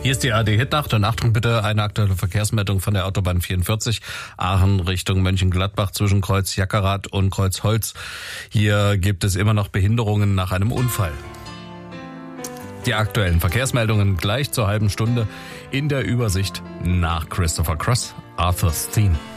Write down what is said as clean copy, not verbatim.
Hier ist die ARD-Hitnacht und Achtung bitte, eine aktuelle Verkehrsmeldung von der Autobahn 44, Aachen Richtung Mönchengladbach zwischen Kreuz Jackerath und Kreuz Holz. Hier gibt es immer noch Behinderungen nach einem Unfall. Die aktuellen Verkehrsmeldungen gleich zur halben Stunde in der Übersicht nach Christopher Cross, Arthur's Theme.